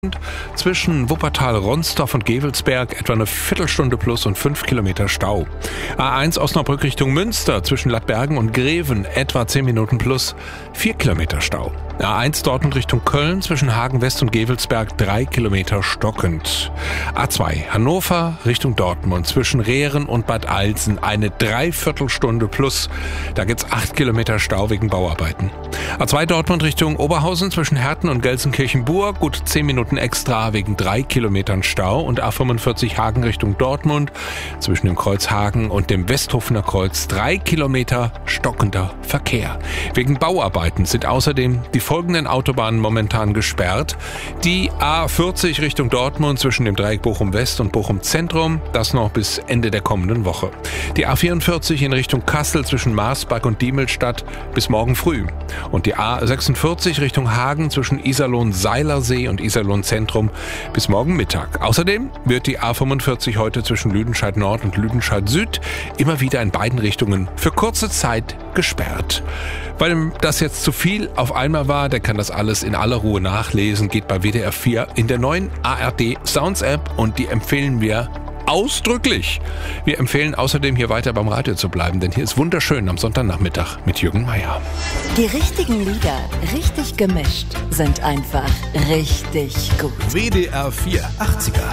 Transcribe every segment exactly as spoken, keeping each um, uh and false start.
Zwischen Wuppertal, Ronsdorf und Gevelsberg etwa eine Viertelstunde plus und fünf Kilometer Stau. A eins Osnabrück Richtung Münster zwischen Lattbergen und Greven etwa zehn Minuten plus, vier Kilometer Stau. A eins Dortmund Richtung Köln zwischen Hagen West und Gevelsberg drei Kilometer stockend. A zwei Hannover Richtung Dortmund zwischen Rehren und Bad Alsen eine Dreiviertelstunde plus. Da gibt's acht Kilometer Stau wegen Bauarbeiten. A zwei Dortmund Richtung Oberhausen zwischen Herten und Gelsenkirchen-Bur gut zehn Minuten extra wegen drei Kilometern Stau. Und A fünfundvierzig Hagen Richtung Dortmund zwischen dem Kreuz Hagen und dem Westhofener Kreuz drei Kilometer stockender Verkehr. Wegen Bauarbeiten sind außerdem die folgenden Autobahnen momentan gesperrt. Die A vierzig Richtung Dortmund zwischen dem Dreieck Bochum West und Bochum Zentrum, das noch bis Ende der kommenden Woche. Die A vierundvierzig in Richtung Kassel zwischen Marsberg und Diemelstadt bis morgen früh. Und die A sechsundvierzig Richtung Hagen zwischen Iserlohn-Seilersee und Iserlohn-Zentrum bis morgen Mittag. Außerdem wird die A fünfundvierzig heute zwischen Lüdenscheid Nord und Lüdenscheid Süd immer wieder in beiden Richtungen für kurze Zeit gesperrt. Weil das jetzt zu viel auf einmal war, der kann das alles in aller Ruhe nachlesen, geht bei W D R vier in der neuen A R D Sounds App und die empfehlen wir ausdrücklich. Wir empfehlen außerdem hier weiter beim Radio zu bleiben, denn hier ist wunderschön am Sonntagnachmittag mit Jürgen Meier. Die richtigen Lieder, richtig gemischt, sind einfach richtig gut. W D R vier achtziger.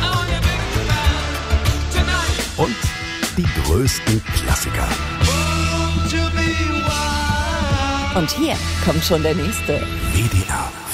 Und die größten Klassiker. Und hier kommt schon der nächste. W D R